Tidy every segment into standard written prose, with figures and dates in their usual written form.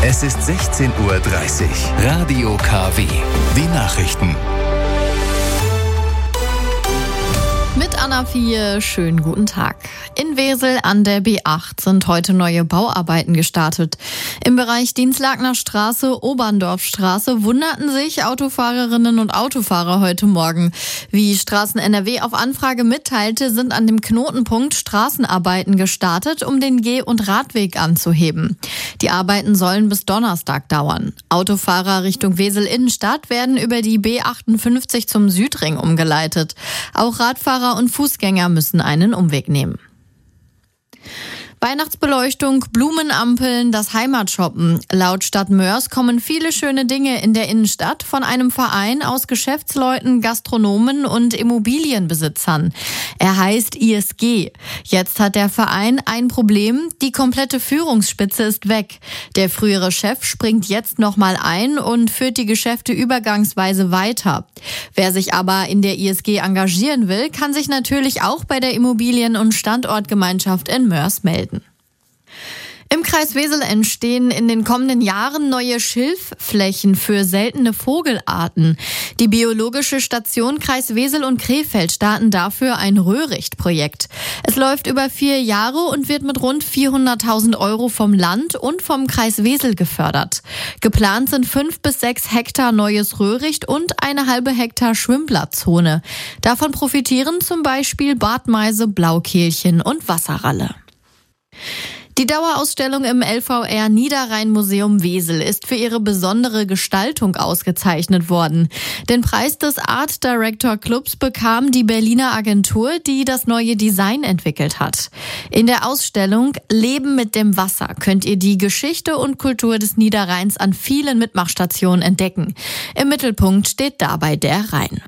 Es ist 16:30 Uhr. Radio KW. Die Nachrichten. Mit Anna Vieh, schönen guten Tag. In Wesel an der B8 sind heute neue Bauarbeiten gestartet. Im Bereich Dienstlakener Straße, Oberndorfstraße wunderten sich Autofahrerinnen und Autofahrer heute Morgen. Wie Straßen NRW auf Anfrage mitteilte, sind an dem Knotenpunkt Straßenarbeiten gestartet, um den Geh- und Radweg anzuheben. Die Arbeiten sollen bis Donnerstag dauern. Autofahrer Richtung Wesel Innenstadt werden über die B58 zum Südring umgeleitet. Auch Radfahrer und Fußgänger müssen einen Umweg nehmen. Weihnachtsbeleuchtung, Blumenampeln, das Heimatshoppen. Laut Stadt Moers kommen viele schöne Dinge in der Innenstadt von einem Verein aus Geschäftsleuten, Gastronomen und Immobilienbesitzern. Er heißt ISG. Jetzt hat der Verein ein Problem. Die komplette Führungsspitze ist weg. Der frühere Chef springt jetzt nochmal ein und führt die Geschäfte übergangsweise weiter. Wer sich aber in der ISG engagieren will, kann sich natürlich auch bei der Immobilien- und Standortgemeinschaft in Moers melden. Im Kreis Wesel entstehen in den kommenden Jahren neue Schilfflächen für seltene Vogelarten. Die Biologische Station Kreis Wesel und Krefeld starten dafür ein Röhrichtprojekt. Es läuft über 4 Jahre und wird mit rund 400.000 € vom Land und vom Kreis Wesel gefördert. Geplant sind 5 bis 6 Hektar neues Röhricht und eine halbe Hektar Schwimmblattzone. Davon profitieren zum Beispiel Bartmeise, Blaukehlchen und Wasserralle. Die Dauerausstellung im LVR Niederrhein-Museum Wesel ist für ihre besondere Gestaltung ausgezeichnet worden. Den Preis des Art Director Clubs bekam die Berliner Agentur, die das neue Design entwickelt hat. In der Ausstellung Leben mit dem Wasser könnt ihr die Geschichte und Kultur des Niederrheins an vielen Mitmachstationen entdecken. Im Mittelpunkt steht dabei der Rhein.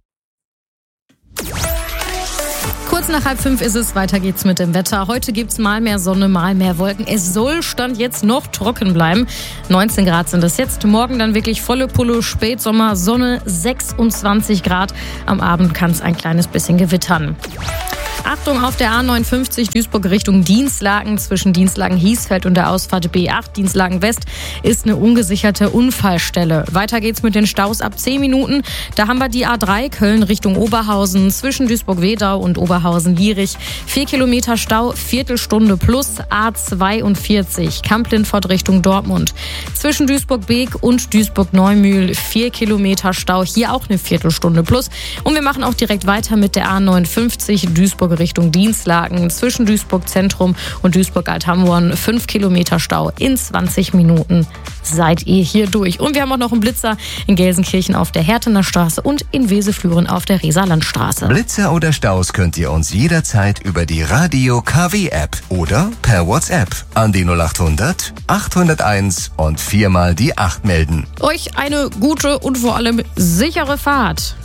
Kurz nach 4:30 ist es, weiter geht's mit dem Wetter. Heute gibt's mal mehr Sonne, mal mehr Wolken. Es soll Stand jetzt noch trocken bleiben. 19 Grad sind es jetzt. Morgen dann wirklich volle Pulle, Spätsommer, Sonne, 26 Grad. Am Abend kann es ein kleines bisschen gewittern. Achtung auf der A59 Duisburg Richtung Dinslaken. Zwischen Dinslaken-Hiesfeld und der Ausfahrt B8 Dinslaken West ist eine ungesicherte Unfallstelle. Weiter geht's mit den Staus ab 10 Minuten. Da haben wir die A3 Köln Richtung Oberhausen. Zwischen Duisburg-Wedau und Oberhausen-Lierich 4 Kilometer Stau, Viertelstunde plus. A42 Kamp-Lindfort Richtung Dortmund. Zwischen Duisburg-Beek und Duisburg-Neumühl 4 Kilometer Stau. Hier auch eine Viertelstunde plus. Und wir machen auch direkt weiter mit der A59 Duisburg Richtung Dinslaken. Zwischen Duisburg Zentrum und Duisburg-Althamborn 5 Kilometer Stau. In 20 Minuten seid ihr hier durch. Und wir haben auch noch einen Blitzer in Gelsenkirchen auf der Hertener Straße und in Weselflüren auf der Resalandstraße. Blitzer oder Staus könnt ihr uns jederzeit über die Radio KW App oder per WhatsApp an die 0800 801 und 4 die 8 melden. Euch eine gute und vor allem sichere Fahrt.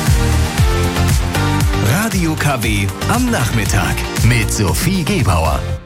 Radio KW am Nachmittag mit Sophie Gebauer.